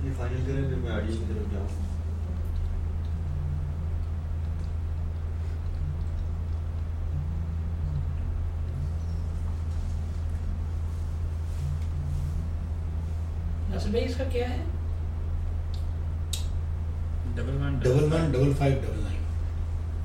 ये फाइनल करें फिर मैं ऑडियो की तरफ जाऊँ। इसका क्या है? 111599